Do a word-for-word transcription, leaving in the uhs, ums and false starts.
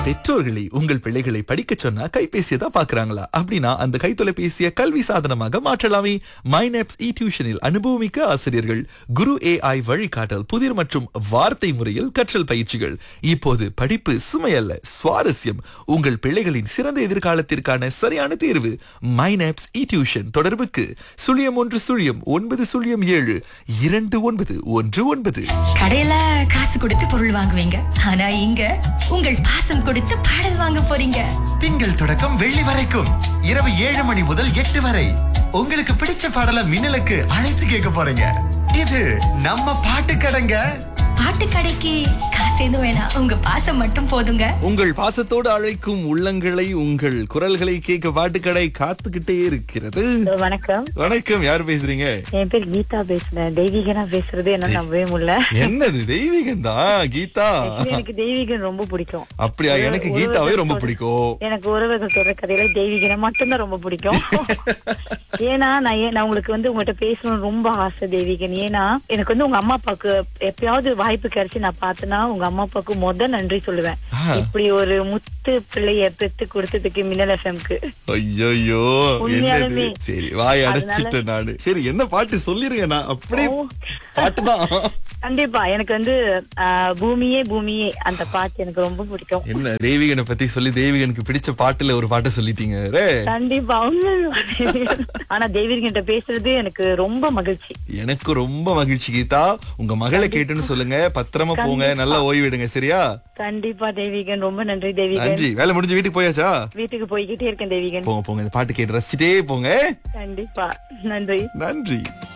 பெற்றோர்களை உங்கள் பிள்ளைகளை படிக்கச் சொன்னா கைபேசியை தான் பாக்குறாங்களா? அப்படின்னா அந்த கைத்தொலைபேசியை கல்வி சாதனமாக மாற்றலாமே. மைனப்ஸ் இ டியூஷனில் அனுபவமிக்க ஆசிரியர்கள், குரு ஏஐ வழிகாட்டல், புதிர் மற்றும் வார்த்தை முறையில் கற்றல் பயிற்சிகள். இப்போது படிப்பு சுமையல்ல, சுவாரஸ்யம். உங்கள் பிள்ளைகளின் சிறந்த எதிர்காலத்திற்கான சரியான தேர்வு மைனப்ஸ் இ டியூஷன். தொடர்புக்கு சுழியம் ஒன்று சுழியம் ஒன்பது சுழியம் ஏழு இரண்டு ஒன்பது ஒன்று ஒன்பது. கடையில காசு கொடுத்து பொருள் வாங்குவீங்க, ஆனா இங்க உங்கள் பாசம் கொடுத்து பாடல் வாங்க போறீங்க. திங்கள் தொடக்கம் வெள்ளி வரைக்கும் இரவு ஏழு மணி முதல் எட்டு வரை உங்களுக்கு பிடிச்ச பாடலை மின்னலுக்கு அழைத்து கேட்க போறீங்க. இது நம்ம பாட்டு கடைங்க. பாட்டு கடைக்கு காசு எதுவும் வேணாம், உங்க பாசம் மட்டும் போதுங்க. உங்கள் பாசத்தோடு அழைக்கும் உள்ளங்களை, உங்கள் குரல்களை கேட்க பாட்டுக்கடை காத்துக்கிட்டே இருக்கிறது. வணக்கம். வணக்கம், யார் பேசுறீங்க? என் பேர் கீதா பேசுறேன். தெய்வீகனா பேசுறது என்ன நம்பவே முடியல. என்னது தெய்வீகன் தான்? கீதா, எனக்கு தெய்வீகன் ரொம்ப பிடிக்கும். அப்படியா? எனக்கு கீதாவே ரொம்ப பிடிக்கும். எனக்கு உறவுகள் சொல்ற கதையில தெய்வீகனை மட்டும்தான் ரொம்ப பிடிக்கும். ஏன்னா நான் ஏன் நான் உங்களுக்கு வந்து உங்ககிட்ட பேசணும்னு ரொம்ப ஆசை தெய்வீகன். ஏன்னா எனக்கு வந்து உங்க அம்மா அப்பாவுக்கு எப்பயாவது வாய்ப்பு கிடைச்சு நான் பார்த்தேன்னா உங்க அம்மா அப்பாவுக்கு முத நன்றி சொல்லுவேன். இப்படி ஒரு முத்து பிள்ளைய பெத்து கொடுத்ததுக்கு மின்னல் எஃப்எம்க்கு. ஐயோ, உண்மையாலுமே. சரி, வாய் அடைச்சிட்டேன் நானு. சரி, என்ன பாட்டு சொல்லிருங்க, நான் அப்படியே பாட்டுதான். கண்டிப்பா எனக்கு வந்து ஆஹ், பூமியே பூமியே அந்த பாட்டு எனக்கு ரொம்ப பிடிக்கும். என்ன தெய்வீகனை பத்தி சொல்லி தெய்வீகனுக்கு பிடிச்ச பாட்டுல ஒரு பாட்டை சொல்லிட்டீங்க. கண்டிப்பா. ஆனா தெய்வீகன் பேசுறது எனக்கு ரொம்ப மகிழ்ச்சி. எனக்கு ரொம்ப மகிழ்ச்சி கீதா. உங்க மகளை கேட்டுன்னு சொல்லுங்க. பத்திரமா போங்க, நல்லா ஓய்விடுங்க, சரியா? கண்டிப்பா தெய்வீகன், ரொம்ப நன்றி தெய்வீகன். நன்றி. வேலை முடிஞ்சு வீட்டுக்கு போயாச்சா? வீட்டுக்கு போய்கிட்டே இருக்கேன் தெய்வீகன். போங்க போங்க, இந்த பாட்டு கேட்டு ரசிச்சுட்டே போங்க. கண்டிப்பா. நன்றி. நன்றி.